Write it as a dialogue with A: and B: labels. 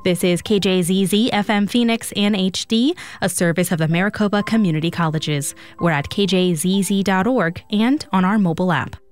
A: This is KJZZ FM Phoenix and HD, a service of the Maricopa Community Colleges. We're at kjzz.org and on our mobile app.